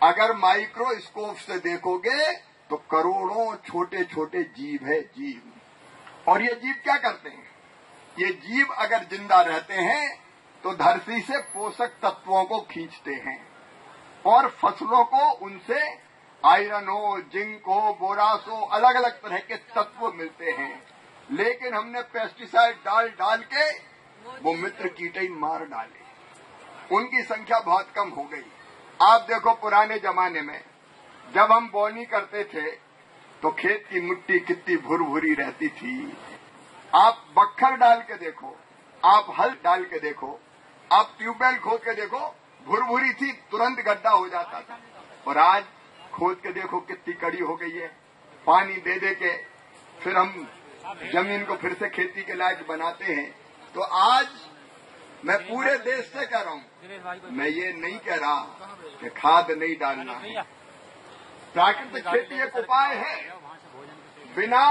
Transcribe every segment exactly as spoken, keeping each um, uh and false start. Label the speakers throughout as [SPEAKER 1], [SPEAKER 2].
[SPEAKER 1] अगर माइक्रोस्कोप से देखोगे तो करोड़ों छोटे छोटे जीव है, जीव। और ये जीव क्या करते हैं? ये जीव अगर जिंदा रहते हैं तो धरती से पोषक तत्वों को खींचते हैं और फसलों को उनसे आयरन हो, जिंक हो, बोरास हो, अलग अलग तरह के तत्व मिलते हैं। लेकिन हमने पेस्टिसाइड डाल डाल के वो मित्र कीट ही मार डाले, उनकी संख्या बहुत कम हो गई। आप देखो पुराने जमाने में जब हम बोनी करते थे तो खेत की मिट्टी कितनी भुरभुरी रहती थी। आप बक्खर डाल के देखो, आप हल डाल के देखो, आप ट्यूबवेल खोद के देखो, भुरभुरी थी, तुरंत गड्ढा हो जाता था। और आज खोद के देखो कितनी कड़ी हो गई है। पानी दे दे के फिर हम जमीन को फिर से खेती के लायक बनाते हैं। तो आज मैं पूरे देश से कह रहा हूँ, मैं ये नहीं कह रहा कि खाद नहीं डालना है। प्राकृतिक खेती एक उपाय है। बिना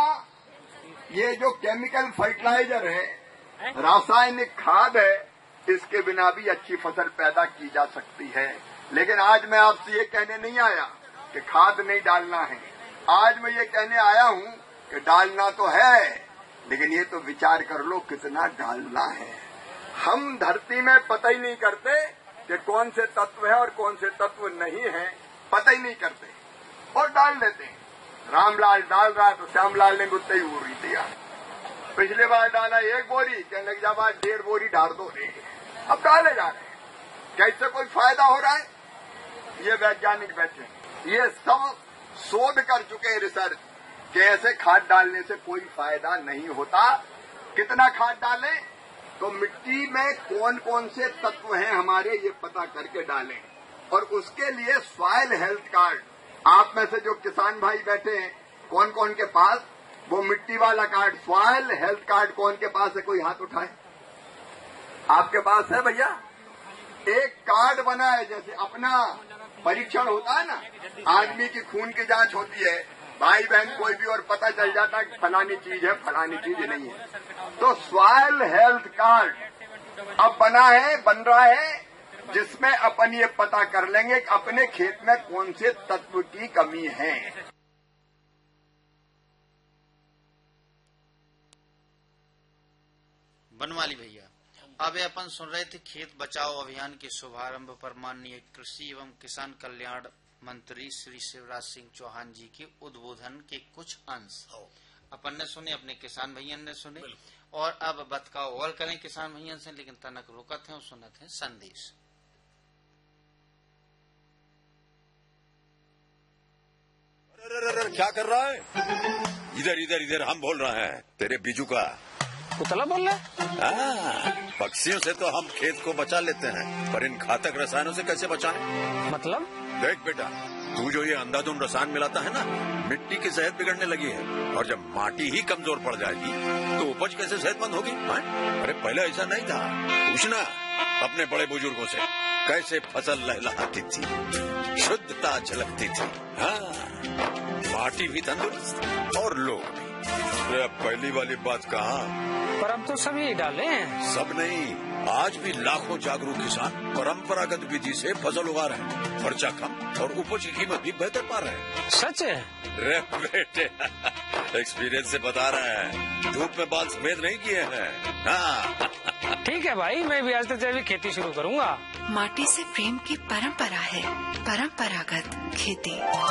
[SPEAKER 1] ये जो केमिकल फर्टिलाइजर है, रासायनिक खाद है, इसके बिना भी अच्छी फसल पैदा की जा सकती है। लेकिन आज मैं आपसे ये कहने नहीं आया कि खाद नहीं डालना है। आज मैं ये कहने आया हूँ कि डालना तो है, लेकिन ये तो विचार कर लो कितना डालना है। हम धरती में पता ही नहीं करते कि कौन से तत्व है और कौन से तत्व नहीं है, पता ही नहीं करते और डाल देते हैं। रामलाल डाल रहा है तो श्यामलाल ने गुत्ते ही उड़ी दिया। पिछले बार डाला एक बोरी, कहने लग जा बार डेढ़ बोरी डाल दो, अब डाले जा रहे हैं। क्या इससे कोई फायदा हो रहा है? ये वैज्ञानिक बैठे, ये सब शोध कर चुके हैं, रिसर्च, कि ऐसे खाद डालने से कोई फायदा नहीं होता। कितना खाद डालें तो मिट्टी में कौन कौन से तत्व हैं हमारे, ये पता करके डालें। और उसके लिए सॉइल हेल्थ कार्ड, आप में से जो किसान भाई बैठे हैं, कौन कौन के पास वो मिट्टी वाला कार्ड, सॉइल हेल्थ कार्ड कौन के पास है? कोई हाथ उठाए। आपके पास है भैया? एक कार्ड बना है, जैसे अपना परीक्षण होता है ना, आदमी की खून की जांच होती है, भाई बहन कोई भी, और पता चल जाता है कि फलानी चीज है, फलानी चीज नहीं है। तो सॉइल हेल्थ कार्ड अब बना है, बन रहा है, जिसमें अपन ये पता कर लेंगे कि अपने खेत में कौन से तत्व की कमी है।
[SPEAKER 2] बनवाली भैया, अब अपन सुन रहे थे खेत बचाओ अभियान के शुभारंभ पर माननीय कृषि एवं किसान कल्याण मंत्री श्री शिवराज सिंह चौहान जी के उद्बोधन के कुछ अंश अपन ने सुने, अपने किसान भैया ने सुने, और अब बतकाओ और करें किसान भैया से, लेकिन तनक रुकत है और सुनत है संदेश।
[SPEAKER 3] क्या कर रहा है? इधर इधर इधर, हम बोल रहे हैं तेरे बीजू का
[SPEAKER 4] पुतला बोल रहा है।
[SPEAKER 3] पक्षियों से तो हम खेत को बचा लेते हैं, पर इन घातक रसायनों से कैसे बचाएं?
[SPEAKER 4] मतलब? देख
[SPEAKER 3] बेटा, तू जो ये अंधाधुंध रसायन मिलाता है ना, मिट्टी की सेहत बिगड़ने लगी है। और जब माटी ही कमजोर पड़ जाएगी तो उपज कैसे सेहतमंद होगी? अरे पहले ऐसा नहीं था। पूछना अपने बड़े बुजुर्गों से, कैसे फसल लहलहाती थी, शुद्धता झलकती थी। हाँ, माटी भी तंदुरुस्त और लोग भी। अरे अब पहली वाली बात कहाँ?
[SPEAKER 4] पर अब तो सभी डाले हैं।
[SPEAKER 3] सब नहीं, आज भी लाखों जागरूक किसान परंपरागत विधि से फसल उगा रहे हैं। खर्चा कम और उपज की कीमत भी बेहतर पा रहे हैं।
[SPEAKER 4] सच है?
[SPEAKER 3] रे बेटे, एक्सपीरियंस से बता रहे हैं, धूप में बाल सफेद नहीं किए हैं। हाँ।
[SPEAKER 4] ठीक है भाई, मैं भी आज से जैविक खेती शुरू करूंगा।
[SPEAKER 5] माटी से प्रेम की परंपरा है, परंपरागत खेती।